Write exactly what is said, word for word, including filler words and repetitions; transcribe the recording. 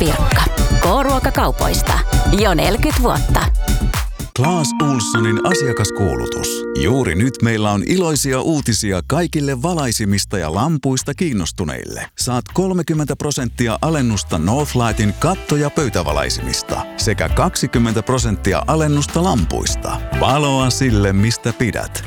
Pirkka. K-ruokakaupoista. Jo neljäkymmentä vuotta. Clas Ohlsonin asiakaskuulutus. Juuri nyt meillä on iloisia uutisia kaikille valaisimista ja lampuista kiinnostuneille. Saat kolmekymmentä prosenttia alennusta Northlightin katto- ja pöytävalaisimista sekä kaksikymmentä prosenttia alennusta lampuista. Valoa sille, mistä pidät.